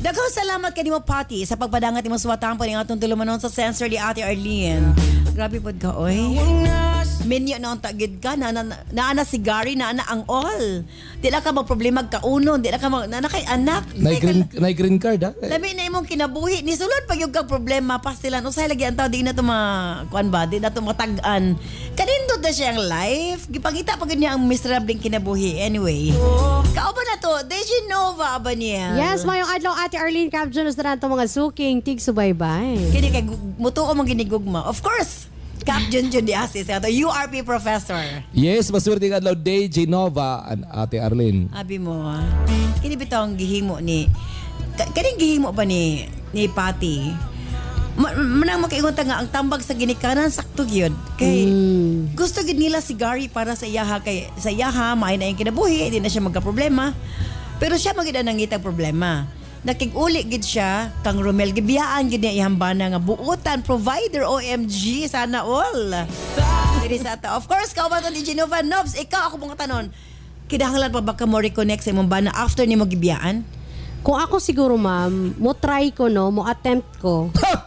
Daghang salamat kanimo Pati sa pagpadangat imong suwatampo ning atong tulumanon sa sensor ni Ate Arlene. Grabe pod ka oy. Minyo na ang tagid ka na si Gary na ang all. Di na ka magproblema kauno, di na ka na kay anak. Na green card ha. Labi na imong kinabuhi ni sulod pag yung kag problema pastilan usay lagi ang tao di na to kuan ba, di na to matag-an. Kanindot na siya ang life. Gipangita pag niya ang miserable kinabuhi anyway. Kauban na to, Deji Nova ba niya? Yes, mayong adlaw Ate Arlene Caption na to mga suking tig subaybay. Kini kay mutuo mong ginigugma. Of course. Cap Junjun di Asis ato URP professor. Yes, maswerte ka adlaw DJ Nova and Ate Arlene. Abi mo. Kini bitaw ang gihimo ni kaning gihimo ba ni Pati. Manang makaingon ta nga ang tambag sa ginikanan sakto gyud. Kay gusto gid nila si Gary para sa iyaha kay sa iyaha maay na yung kinabuhi, di na siya magka-problema. Pero siya magid ang nangitag problema. Nakig-uli gid siya kang Romel gibiyaan gid niya ihambana nga buutan provider OMG sana all. Diri sa ato. Of course, kauban to ni Genova Nobs, ikaw ako mong tanon. Kinahanglan pa ba ka mo reconnect sa imong bana after nimo gibiyaan? Kung ako siguro ma'am, mo try ko no, mo attempt ko.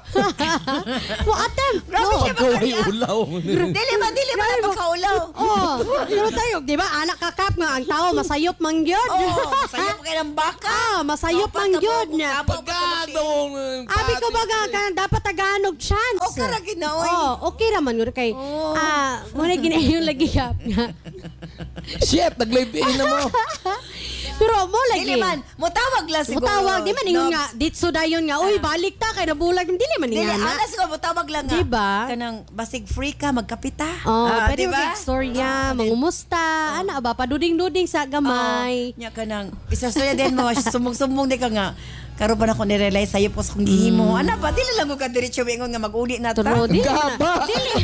Mo attempt. Grabe siya Pagkaway ulaw. Dili ba pagkaulaw? Oh, pero tayo, di ba, anak kakap nga ang tao, masayop man gyud. Oh, sayop kay ng baka. Masayop man gyud niya. Abi ko baga dapat taganog chance. Okay ra gid na oy. Okay ra man gyud kay mo na ginayon lagi yap nga. Shit, nag-live in na mo. Pero mo lagi. Dili man, mutawag lang siguro. Mutawag, di man ingon nga, ditso dayon nga, uy, balik ta, kay nabulag, dili man Dili, nga na. alas ko, mutawag lang nga. Diba? Kanang basig free ka, magkapita. Pwede diba? mag-istorya, mangumusta, ano ba, paduding-duding sa gamay. Nya kanang, isastorya din mo, sumong-sumong di ka nga. Karon pa na ko ni-realize sa'yo po sa kong gihimo. Ano ba, dili lang ko ka diretso ingon nga mag-uli na ta. True, dili na. Gaba. Dili.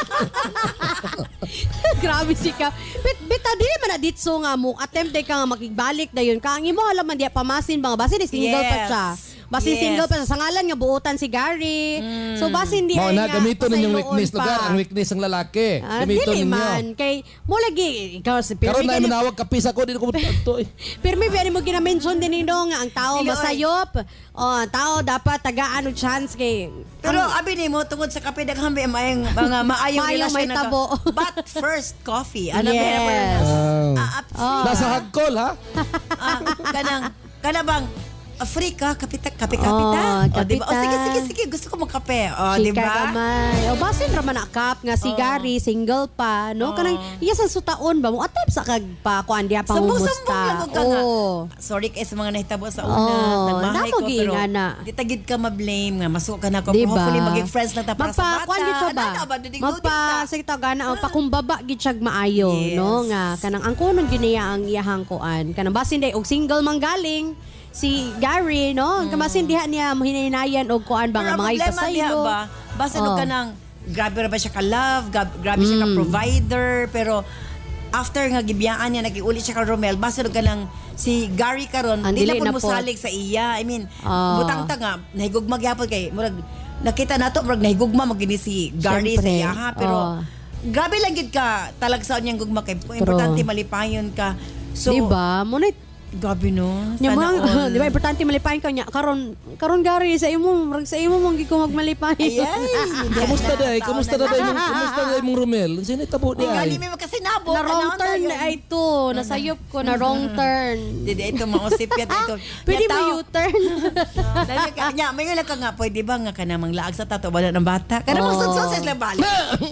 Grabe si ka. Bitaw, dili man na ditso nga mo, attempt day ka nga makigbalik dayon ka. Ang imo alam man diya pamasin ba nga, basin single pa siya. Basin single pa sa ngalan nga buutan si Gary. So basin di Mo na nga gamito ninyong pasayloon weakness pa. lugar, ang weakness ng lalaki. Gamito Dili ninyo. man kay mo lagi ikaw si Karon na manawag kapisa ko dito ko to. Pirmi mo gina-mention din nino nga ang tao Dili, oy. masayop. Ang tao dapat tagaan og chance kay Pero abi ni mo tungod sa kape daghang may mga maayong Maayong may relasyon tabo. But first coffee. Ano Yes. Nasa hagkol ha? Kana bang free ka, kape ta. kapita. Sige, gusto ko magkape. Di Chika ba? gamay. O basin raman na kap nga si Gary single pa no kanang iya sa sutaon ba mo atep sa kag pa kuan dia pang Sumbong-sumbong lang umusta. ko ka nga. Sorry kay sa mga nahitabo sa una. Nagmahay ko pero di tagid ka ma-blame nga. Masuko ka na ko. Diba? Hopefully maging friends lang ta para sa bata. Magpa-kuan dito ba? Sige gana ang pakumbaba gid siyag maayo Yes. no nga kanang ang kunon giniya ang iyahang kuan kanang basin day og single man galing si Gary no kamasin diha niya mahinahinayan og kuan ba nga mga ipasaylo ba? Basta no ka nang grabe ra ba siya ka love, grabe siya ka provider, pero after nga gibiyaan niya nagiuli siya ka Romel, basta no ka nang si Gary karon di na po musalig sa iya. I mean, butang ta nga nahigugma gyapon kay murag nakita nato murag nahigugma magini si Gary sa iya ha, pero grabe lang gid ka talagsaon niyang gugma kay importante malipayon ka. So diba mo na grabe no. Di ba importante malipayon ka niya karon Gary sa imo mong gi ko magmalipayon. Kamusta day? Kamusta mong Romel? Sino tabo di ay? Gali may makasinabo. Na wrong turn na ito. Nasayop ko na wrong turn. Didi ito mausip yan ito. Pwede mo U-turn. Nya, may lang ka nga pwede ba nga kanamang laag sa tato ba ng bata? Kanamang sunsod sa balik.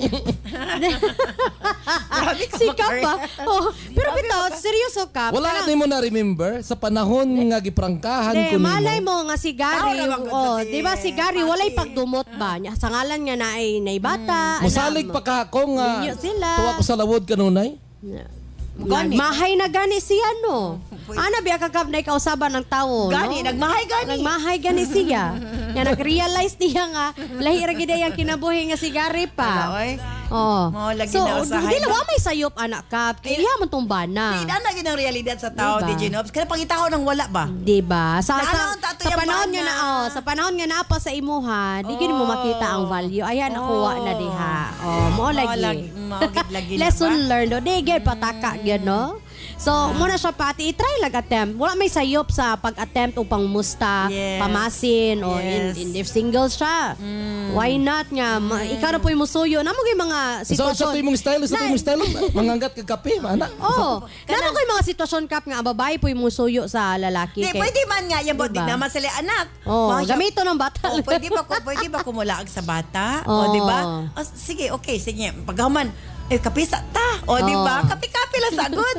Si Kap ba? Pero bitaw, seryoso Kap. Wala na mo na remember sa panahon nga giprangkahan ko nimo. Malay mo nga si Gary. Di ba si Gary walay Pati. pagdumot ba? Sa ngalan nga na bata. Musalig pa ka ako nga. Ninyo sila. Tuwa ko sa lawod kanunay. Nagmahay na gani siya no. Ana biya kagab na kausaban ng tao. Gani, Nagmahay gani siya. Nga nag-realize niya nga lahi ra gid ang kinabuhi nga si Gary pa. Mao lagi na usahay. Dili wa may sayop anak Kap. Kaya man tong bana. Di na gid ang realidad sa tao, Diba? DJ Nobs. Kana pangitaho nang wala ba? Diba? Sa Naano, panahon nga na sa panahon nga na pa sa imuha, di gid mo makita ang value. Ayan nakuha na diha. Mo lagi. Mao gid lagi na ba? Lesson learned. Di gid pataka gyud no. So, muna siya pati, i-try lang attempt. Wala may sayop sa pag-attempt o pangmusta, Yes. pamasin, o Yes. if single siya. Why not nga? Ikaw na po yung musuyo. Namo yung mga So, sitwasyon. sa tuwing mong style, manganggat ka kape, mana. Oh, namo ko yung mga sitwasyon kap nga babae po yung musuyo sa lalaki. Di, pwede man nga yan, di Diba? naman sila anak. Oh, Baka siya- gamito ng bata. Oh, pwede ba kumulaag sa bata? Oh. O, di ba? Oh, sige, okay, sige. Pagkaman, kapisa ta. O, di ba? Oh. Kapi-kapi lang sagot.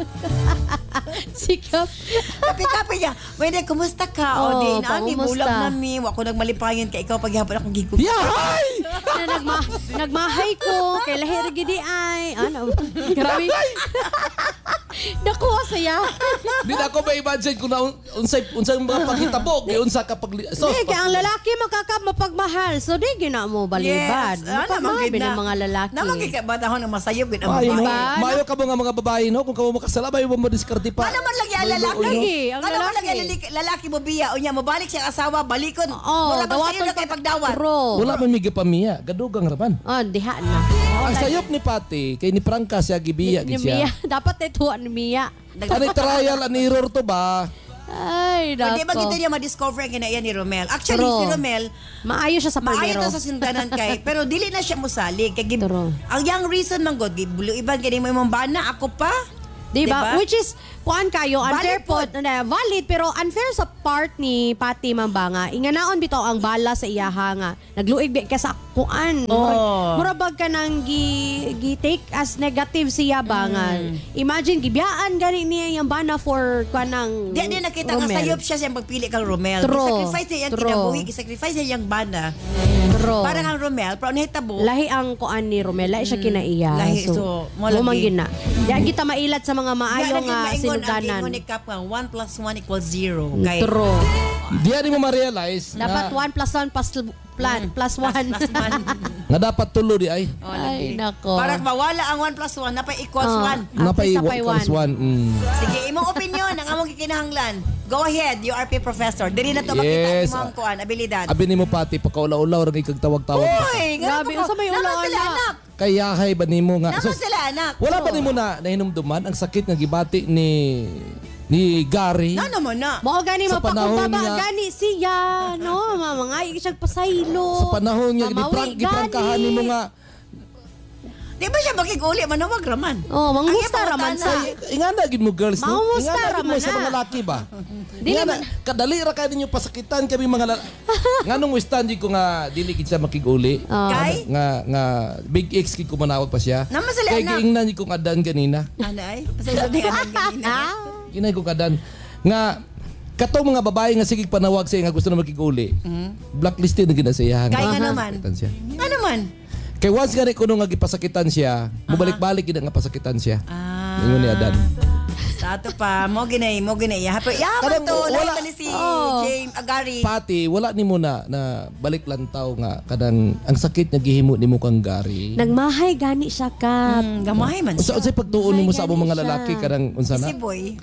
Sikap. Kapi-kapi niya. Pwede, kumusta ka? O, Oh, di, nami, pangumusta. bulag na mi. Ako nagmalipayan ka ikaw paghihapon akong gigug. Yahay! Na nagmahay ko kay lahir gidi ay ano grabe nakuha saya. Di na ako ma-imagine kung na unsay mga paghitabog, unsa ka pag so, Di kaya ang lalaki mapagmahal. So di gina mo balibad. Mapagmahal ng mga lalaki. Naman kaya batahon ng masayop yun ang Mayo, babae. Diba? mayo ka mga babae, no? Kung ka mo makasala, mayo mo madiskarte pa. Ano man lagi ang Mayo, lalaki? Lagi, ang Ano man lalaki. lagi lalaki mo biya? O niya, mabalik siya asawa, balikon. Oh, Wala bang sa'yo na kay pagdawat? Wala man miga pamiya, gadugang raman. Oh, diha na. Ang sayop ni Pati, kay ni Franca siya gibiya Ni gid siya. Mia, dapat ito ni Mia. Ano trial and error to ba? Ay, Pwede ba dako. kita niya ma-discover ang ginaya ni Romel? Actually, True. si Romel, Maayo siya sa maayo primero. to sa sindanan kay, pero dili na siya musalig. Kay, True. ang yang reason man God, bulu iban kani mo imong bana, ako pa. Diba? Which is, kuan kayo, unfair Valid po, po. valid, pero unfair sa part ni Pati Mambanga. Inganaon bitaw ang bala sa iyaha nga. Nagluig ka sa kuan. Oh. Murabag ka nang gi-take as negative siya ba nga. Imagine, gibiyaan gani niya yung bana for kuan ng Di nakita nga Romel. sayop siya siyang pagpili kang Romel. True. Sacrifice niya yung True. kinabuhi, sacrifice niya yung bana. True. Para kang Romel, pero nahitabo. Lahi ang kuan ni Romel, lahi siya kinaiya. Lahi, so, mo lagi. Mumangin na. Diyan kita mailat sa mga maayo nga Ang sinuganan. ingon ni Kap nga 1 + 1 = 0. Kay True. Di mo ma-realize Dapat na, 1 + 1 plus 1. plus man. nga dapat tulo di ay. Oh, Ay, lagi. nako. Para mawala ang 1 + 1, napay equals Oh. 1. Napay At least napay 1 + 1. Sige, imong opinion, ang among gikinahanglan. Go ahead, URP professor. Dili na to Yes. makita imong kuan, abilidad. Abi nimo Pati pakaulaw-ulaw ra kay kag tawag-tawag. Uy, nga Grabe, to ko. unsa may Naman ulo, sila anak? anak. Kaya hay ba nimo nga? Naman sila anak. Wala ba nimo na nahinumduman ang sakit nga gibati ni Gary? No, naman na. Mo gani Sa panahon mapakumbaba niya- gani siya, no? Mga siyang pasaylo. Sa panahon nga Mamawi giprangkahan gani. nimo nga Di ba siya makikuli? Manawag raman. Oh, manghusta Ang raman ipangutana. sa. ingana gid mo girls no? Mangumusta Ingana gid mo raman sa na. mga laki ba? Dili Ingana, man- kadali ra kay ninyo pasakitan kami mga nganong wistan di ko nga dili gid siya makiguli. Kay? Nga big X kid ko manawag pa siya. Naman sila Kay anak. giingnan di ko kadan kanina. Anay? Pasay sa tinganan kanina. Ginay ko kadan nga katong mga babae nga sige panawag sa nga gusto na makiguli. Blacklisted na gina siya. Kay nga naman. Pasakitan siya. Ano man? Kay once nga kuno nga gipasakitan siya, mubalik-balik gid nga pasakitan siya. Ah. Ingon ni Adan. Sa ato pa, mo ginay. Yaman Kadang to, wala- nakita ni si James Agari. Pati wala nimo na balik lantaw nga kadang ang sakit nga gihimo nimo kang Gary. Nagmahay gani siya kap. Gamahay man Unsa siya. unsay pagtuon nimo sa among mga siya. lalaki kadang unsa na? Si Boy.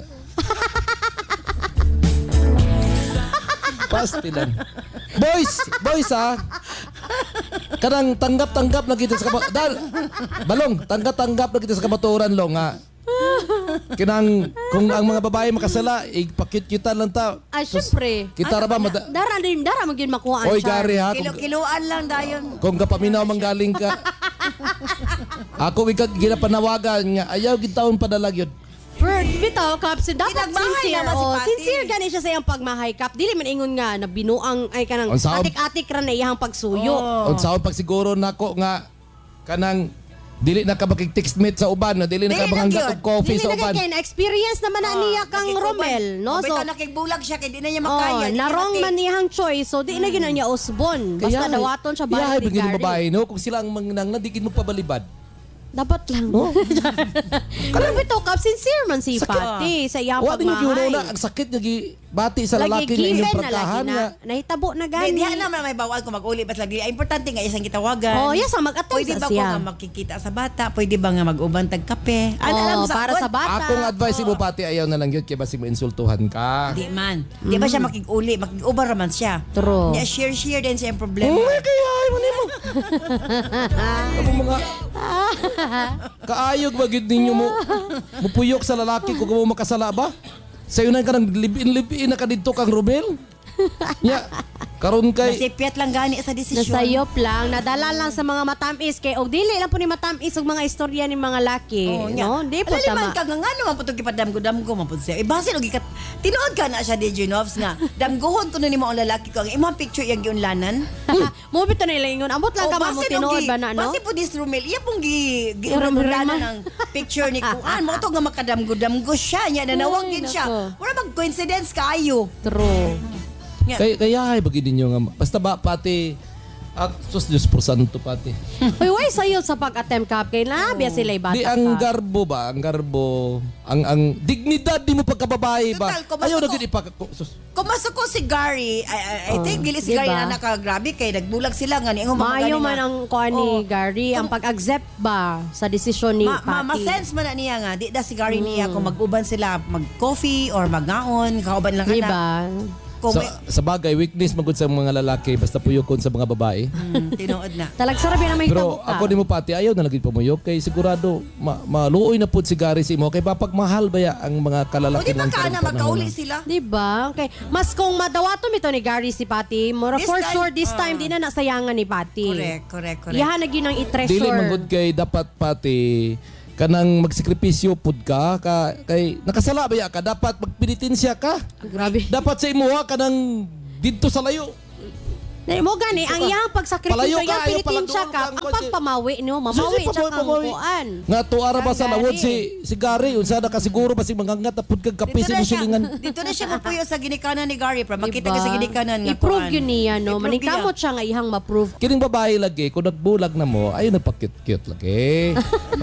Pastilan. Boys ha. Kadang tanggap na kita sa balong, tanggap na kita sa kabaturan lo nga. Kinang kung ang mga babae makasala, ipakit-kita lang ta. Ah, syempre. Kita ra ba Dara magin makuhaan Oy siya. Gary ha. Kilo-kiloan lang dayon. Kung kapaminaw manggaling ka. Ako ginapanawagan nga ayaw gid taon padalag yun. Bird, bitaw, Kap, dapat Nagmahay sincere. naman si Oh, Pati. sincere gani siya sa iyang pagmahay, Kap. Dili man ingon nga, na binuang, ay kanang Ang sound- atik-atik ra na iyang pagsuyo. Unsaon pag siguro nako nga kanang dili na ka makig-textmate sa uban, na dili na ka Dili na manganggat gyud. og coffee Dili sa na uban. kay experience naman na niya kang Romel, no? So, Bitaw nakigbulag siya, kaya di na niya oh, makaya. di niya narong mati- man niyang choice, so di na gina niya usbon. Basta dawaton siya ba Iyahay ni bigyan Gary. babae no kung sila ang mangnang di gid mo pabalibad. Dapat lang. Pero bitaw, Kap, sincere man si Pati sa iyang Wa din gyud pagmahay. na ang sakit nga bati sa Lagi lalaki nga given inyong na lagi prangkahan na. nga. Nahitabo na Di, gani. diha naman may bawal kung mag-uli. Bas lagi, ang importante nga isang kitawagan. Oh, yes, mag-attend Pwede sa ba ko siya. nga makikita sa bata? Pwede ba nga mag-uban tag kape? Oh, para sa bata. Akong advice mo pati ayaw na lang yun kay basi mo insultuhan ka. Di man. Di ba siya makig-uli? Makig-uban raman siya. True. Di, share din siya ang problema. Uy, kaya ay mo nimo. Ako mga Kaayog ba gid ninyo mo mupuyok sa lalaki kung mo makasala ba? Sayo na ka nang libi-in na ka dito kang Romel. Nya, karon kay Nasipyat lang gani sa desisyon. Nasayop lang, nadala lang sa mga matamis kay og dili lang po ni matamis og mga istorya ni mga laki, no? Di po Alaliman tama. ka nga naman po itong kipadamgo-damgo man po siya. Basin og ikat, tinuod ka na siya, DJ Novs, nga, damgohon ko na ni mga lalaki ko. Ang imong picture yung giunlanan. Mo bito na ilang ingon. Ambot lang ka mo tinuod ba na, no? Basin po this Romel, iya pong Ram-raman. giunlanan ng picture ni Kuan. Mo to nga makadamgo-damgo siya, niya nanawagin Ay, siya. nako. Wala mag-coincidence kaayo. True. kaya ay bagi ninyo nga basta ba pati sus Diyos por santo pati. Uy, why sayo sa pag-attempt kap kay labi sila'y bata Di pa. ang garbo ba? Ang garbo, ang dignidad di mo pagkababae ba? Total, kung Ayaw na basta gid Kung masako si Gary, I think dili si diba? Gary na nakagrabe kay nagbulag sila nga ni Maayo man ang kuha ni Gary, ang pag-accept ba sa desisyon ni Patty. Ma-sense man na niya nga, di da si Gary niya kung mag-uban sila, mag-coffee or mag-ngaon, kauban lang ka na. Diba? Kung sa bagay, weakness magud sa mga lalaki basta puyokon sa mga babae. tinuod na. Talagsarap yan ang may Pero tabok ka. ako ni mo pati ayaw na lagi pumuyok kay sigurado maluoy na pud si Gary si mo kay papagmahal ba ya ang mga O kalalaki di ba ka na magkauli sila? Diba? Okay. Mas kung madawato ito ni Gary si Patty, mura This for time, sure this time di na nasayangan ni Patty. Correct. Iyahan na ginang Dili i-treasure. manggod kay dapat pati kanang magsakripisyo pud ka kay nakasala ba ya ka dapat magpenitensya ka. Grabe. Dapat sa imuha kanang didto sa layo. Mo gani, ang iyang pagsakripisyo, Palayo ka, iyang ayaw pinitinsya paladuro ka, ka, ang ang pagpamawi no, mamawi Sige, siya kang pamawi. kuan. Nga tuara ba sa Gary. lawod si Gary unsa na ka siguro basig mangangat pud kag kape si musilingan. Dito na siya mapuyo sa ginikanan ni Gary para makita Diba? ka sa ginikanan nga. I-prove kuan. yun niya, no? I-prove Maningkamot niya. siya nga ihang ma-prove. Kining babae lagi kung nagbulag na mo ay nagpa-cute lagi.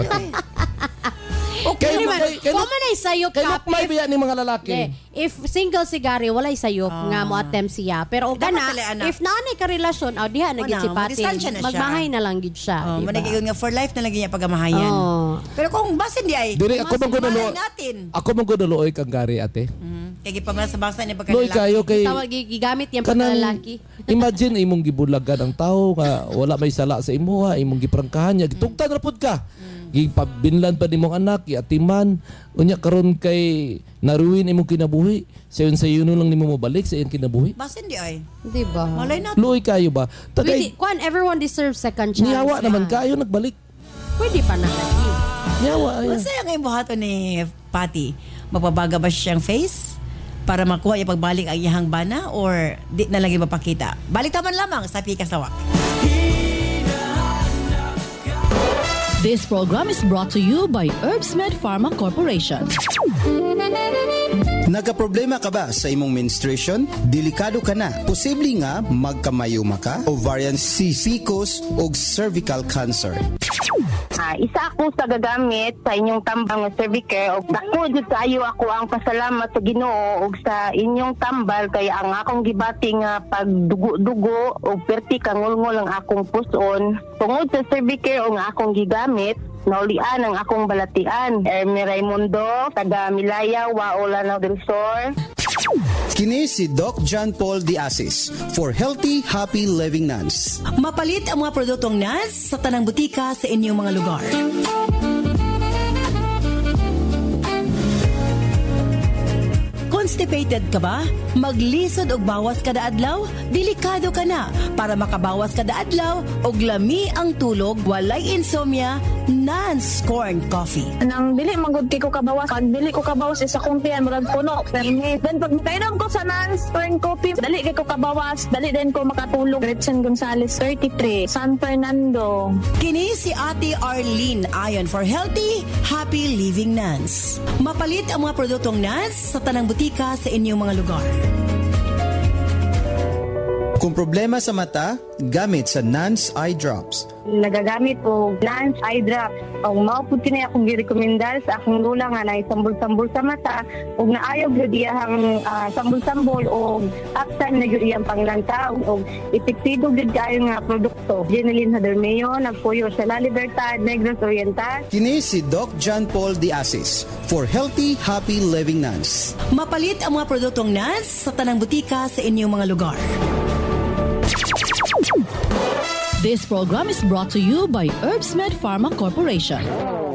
Okay, man. Kung man ay sayop Kay ka, may biya ni mga lalaki. if single si Gary, walay sayop nga mo attempt siya. Pero o Dapat gana, sila, anak. if naanay ka relasyon, diha na gid Wala, si Patty. madistansya na siya. Magmahay na lang gid siya. Oh, diba? managiging nga for life na lagi niya pagamahayan. Oh. Pero kung basin di ay, Diri ako man gud malay natin. Ako man gud luoy kang Gary ate. Kaya gipamala sa bangsa niya Luoy pagkanila. kayo kay Tawag gigamit yan kanang pagkalalaki. imagine imong gibulagan ang tao nga wala may sala sa imuha, imong giprangkahan niya, gitugtan ra pud ka. Gipabinlan pa nimong anak, iatiman, unya karon kay naruin imong kinabuhi. Sayon lang nimo mobalik sa iyang kinabuhi. Basin di ay. Diba? Malay natin. Luoy kayo ba? Tagay Kwan, everyone deserves second chance. niyawa naman kayo nagbalik. Pwede pa na lagi. Niyawa ay. Masaya nga yung buhato ni Patty. Magbabaga ba siyang face? Para makuha yung pagbalik ang iyang bana? Or di na lagi mapakita? Balik taman lamang sa Pika Sawak. This program is brought to you by Herbsmed Pharma Corporation. Nagaproblema ka ba sa imong menstruation? Delikado ka na. Posible nga magkamayuma ka, ovarian cyst, PCOS o cervical cancer. Isa ako sa gagamit sa inyong tambang nga Cervicare og dako jud kaayo ako ang pasalamat sa Ginoo og sa inyong tambal kay ang akong gibati nga pagdugo-dugo og perti kangulngol ang akong puson. Tungod sa Cervicare og nga akong gigamit, naulian ang akong balatian. Ermi Raimundo, taga Milaya, Waolanao del Sur. Kini si Doc John Paul Diasis for Healthy, Happy Living Nuns. Mapalit ang mga produktong NAS sa tanang butika sa inyong mga lugar. Constipated ka ba? Maglisod og bawas kada adlaw? Delikado ka na. Para makabawas kada adlaw og lami ang tulog, walay insomnia, Nance Corn Coffee. Nang dili magud ko kabawas, pag dili ko kabawas isa kong tiyan murag puno. Permi. Then pag kainom ko sa Nance Corn Coffee, dali kay ko kabawas, dali din ko makatulog. Gretchen Gonzalez, 33, San Fernando. Kini si Ate Arlene ayon for Healthy, Happy Living Nance. Mapalit ang mga produktong Nance sa tanang butika sa inyong mga lugar. Kung problema sa mata, gamit sa Nance Eye Drops. Nagagamit ko Nance Eye Drops. Ang maupod kini akong girekomendar sa akong lula nga na sambol-sambol sa mata ug naayaw gyud iyang sambol-sambol o aksan na gyud iyang panglantaw ug epektibo gyud kayo nga produkto. Jeneline Hadermeo, nagpuyo sa La Libertad, Negros Oriental. Kini si Doc John Paul Diasis for Healthy, Happy Living Nuns. Mapalit ang mga produktong NAS sa tanang butika sa inyong mga lugar. This program is brought to you by Herbsmed Pharma Corporation.